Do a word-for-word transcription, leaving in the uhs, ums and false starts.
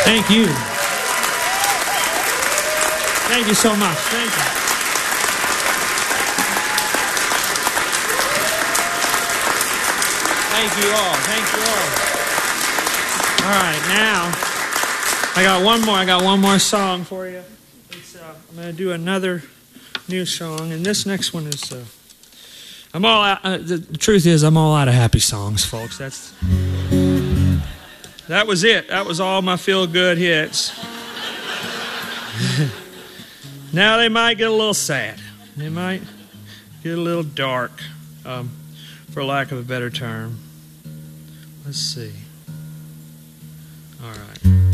Thank you. Thank you so much. Thank you. Thank you all. Thank you all. All right, now I got one more. I got one more song for you. It's, uh, I'm going to do another new song, and this next one is. Uh, I'm all out. Uh, the, the truth is, I'm all out of happy songs, folks. That's. That was it. That was all my feel-good hits. Now they might get a little sad. They might get a little dark, um, for lack of a better term. Let's see. All right.